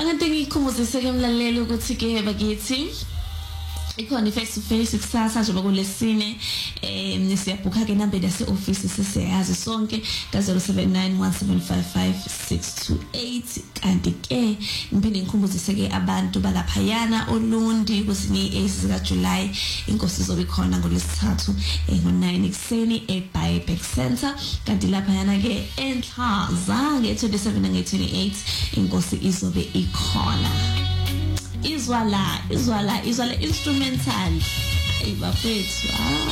Kanti ngikhumuzise ke mlaleli ukuthi ke bakithi ikhona face to face kusasa njengoba kulesine siyabhukha ke number yase office sesiyazi sonke ka 0791755628 kanti ke ngiphinde ngikhumbuzise ke abantu balaphayana olundi kwesinye ezika July inkosi izobe khona ngolesithathu ngo9 ekseni eBuyback Center kanti laphayana ke enhlaza nge27 nge28 inkosi izobe ikhona izwala instrumental ayibafethu